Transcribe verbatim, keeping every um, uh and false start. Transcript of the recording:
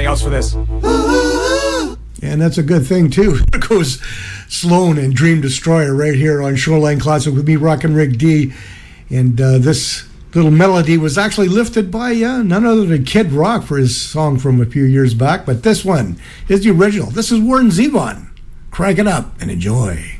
else for this. And that's a good thing, too. There goes Sloan and Dream Destroyer right here on Shoreline Classic with me, Rockin' Rick D. And uh, this little melody was actually lifted by uh, none other than Kid Rock for his song from a few years back. But this one is the original. This is Warren Zevon. Crank it up and enjoy.